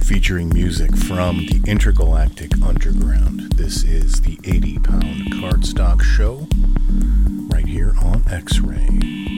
featuring music from the Intergalactic Underground. This is the 80 Pound Cardstock Show right here on X-Ray.